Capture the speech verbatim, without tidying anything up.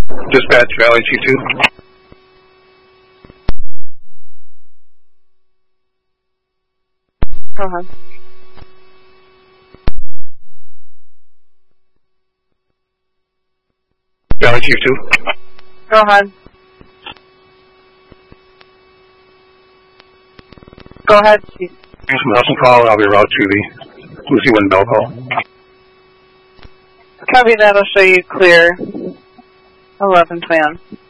Dispatch, Valley Chief two. Go ahead. Valley Chief two. Go ahead. Go ahead, Chief. Thanks for the Nelson call. I'll be route to the Lucy One Bell call. Copy that. I'll show you clear. eleven plan.